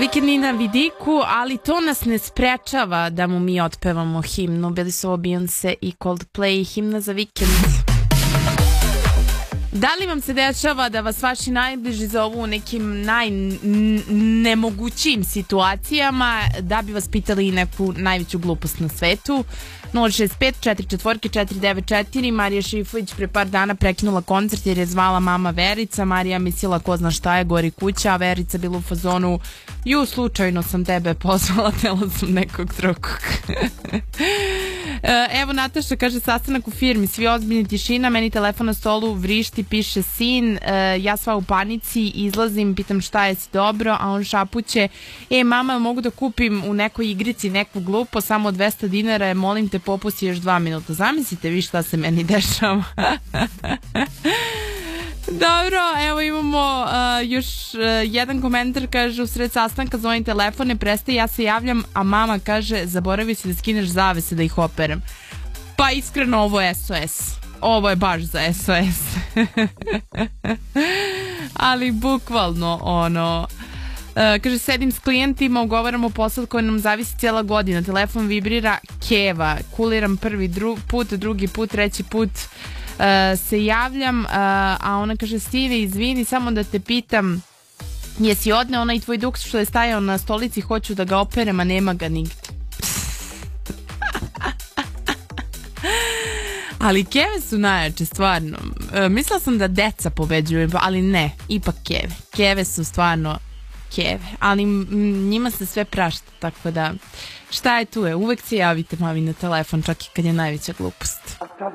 Vikend na vidiku, ali to nas ne sprečava da mu mi otpevamo himnu. Bili su ovo Beyoncé i Coldplay, himna za vikend. Da li vam se dešava da vas vaši najbliži zovu u nekim najnemogućim situacijama da bi vas pitali neku najveću glupost na svetu? 065-44-494. Marija Šifović pre par dana prekinula koncert jer je zvala mama Verica. Marija mislila ko zna šta je, gori kuća, a Verica bila u fazonu: ju, slučajno sam tebe pozvala, tela sam nekog drugog. Evo Nataša kaže: sastanak u firmi, svi ozbiljni, tišina, meni telefon na stolu vrišti, piše sin, ja sva u panici, izlazim, pitam šta je, si dobro, a on šapuće: mama, mogu da kupim u nekoj igrici neku glupo, samo 200 dinara je, molim te popusti još 2 minuta. Zamislite vi šta se meni dešava. Dobro, evo imamo još jedan komentar, kaže: u sred sastanka zvoni telefon, ne prestaje, ja se javljam, a mama kaže: zaboravi si da skineš zavese da ih operem. Pa iskreno, ovo je SOS. Ovo je baš za SOS. Ali bukvalno ono... kaže: sedim s klijentima, ugovaramo posao koji nam zavisi cijela godina, telefon vibrira, keva, kuliram prvi put, drugi put, treći put se javljam, a ona kaže: Steve, izvini, samo da te pitam, jesi odneo onaj tvoj duks što je stajao na stolici, hoću da ga operem, a nema ga nigde. Ali keve su najjače, stvarno. Mislila sam da deca pobeđuju, ali ne, ipak keve. Keve su stvarno keve, ali njima se sve prašta, tako da šta je tu je, uvek se javite mami na telefon, čak i kad je najveća glupost.